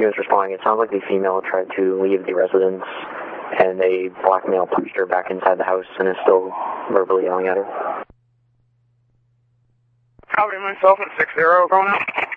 units responding. It sounds like the female tried to leave the residence, and a black male pushed her back inside the house and is still verbally yelling at her. Copy myself at 6-0, going out.